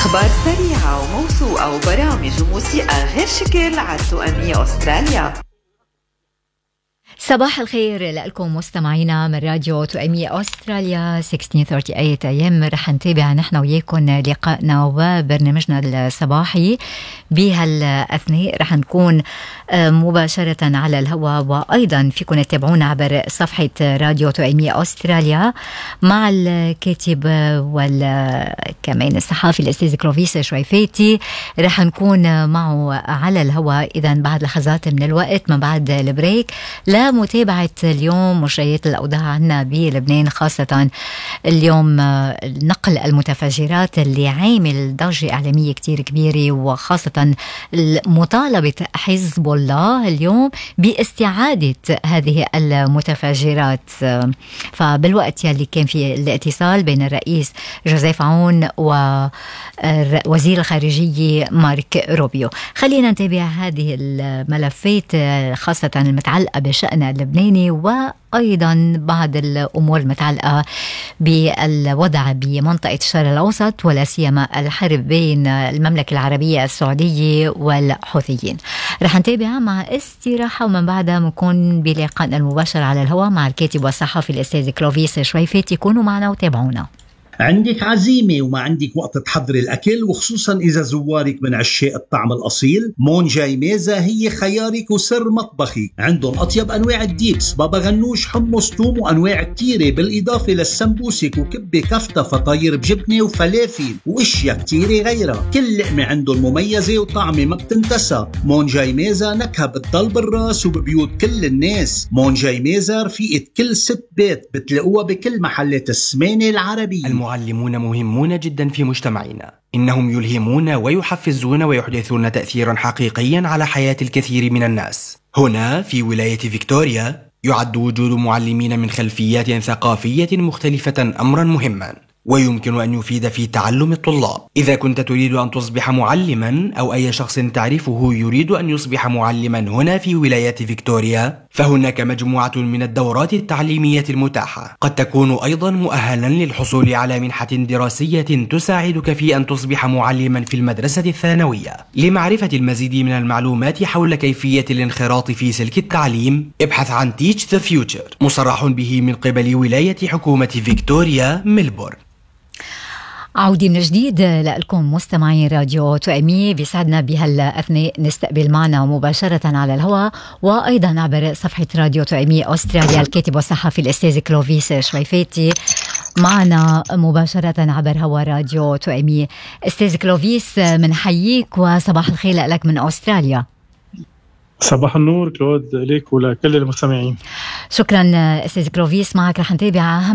أخبار سريعة وموثوقة وبرامج وموسيقى غير شكل على توأمية أستراليا. صباح الخير لكم مستمعينا من راديو توأمية أستراليا 1638 AM. رح نتابع نحن وياكم لقائنا وبرنامجنا الصباحي. بهالأثناء رح نكون مباشرة على الهواء، وأيضا فيكم تتابعونا عبر صفحة راديو توأمية أستراليا مع الكاتب وكمان الصحافي الأستاذ كلوفيس شويفاتي. رح نكون معه على الهواء إذا بعد لحظات من الوقت من بعد البريك لمتابعة اليوم مجريات الأوضاع عنا بلبنان، خاصة اليوم نقل المتفجرات اللي عامل ضجة إعلامية كتير كبيرة، وخاصة مطالبة حزب الله اليوم باستعادة هذه المتفجرات. فبالوقت يلي كان في الاتصال بين الرئيس جوزيف عون ووزير الخارجية مارك روبيو، خلينا نتابع هذه الملفات خاصة المتعلقة بشأن اللبناني، وأيضا بعض الأمور المتعلقة بالوضع بمنطقة الشرق الأوسط، ولا سيما الحرب بين المملكة العربية السعودية والحوثيين. رح نتابع مع استراحة ومن بعدها بنكون بلقائنا المباشر على الهواء مع الكاتب والصحفي الأستاذ كلوفيس شويفاتي. كونوا معنا وتابعونا. عندك عزيمة وما عندك وقت تحضري الأكل، وخصوصا إذا زوارك من عشاق الطعم الأصيل، مونجاي ميزة هي خيارك وسر مطبخي. عندهم أطيب أنواع الديبس، بابا غنوش، حمص، توم، وأنواع كتيرة، بالإضافة للسمبوسك وكبة كفتة، فطاير بجبنة وفلافل وإشياء كتيرة غيرها. كل لقمة عندهم مميزة وطعمة ما بتنتسى. مونجاي ميزة نكهة بتضل بالراس وببيوت كل الناس. مونجاي ميزة رفيقة كل ست بيت، بتلاقوها بكل محلات السمانة العربية. المعلمون مهمون جدا في مجتمعنا، إنهم يلهمون ويحفزون ويحدثون تأثيرا حقيقيا على حياة الكثير من الناس. هنا في ولاية فيكتوريا يعد وجود معلمين من خلفيات ثقافية مختلفة أمرا مهما، ويمكن أن يفيد في تعلم الطلاب. إذا كنت تريد أن تصبح معلما، أو أي شخص تعرفه يريد أن يصبح معلما هنا في ولاية فيكتوريا، فهناك مجموعة من الدورات التعليمية المتاحة. قد تكون أيضا مؤهلا للحصول على منحة دراسية تساعدك في أن تصبح معلما في المدرسة الثانوية. لمعرفة المزيد من المعلومات حول كيفية الانخراط في سلك التعليم، ابحث عن Teach the Future، مصرح به من قبل ولاية حكومة فيكتوريا ميلبورن. عودي من جديد لكم مستمعين راديو توأمية. بيسعدنا بهالأثناء نستقبل معنا مباشرة على الهواء وأيضا عبر صفحة راديو توأمية أستراليا الكاتب والصحفي الأستاذ كلوفيس شويفاتي معنا مباشرة عبر هوا راديو توأمية. أستاذ كلوفيس منحييك وصباح الخير لك من أستراليا. صباح النور كلود لك ولكل المستمعين. شكرا أستاذ كلوفيس. معك رح نتابع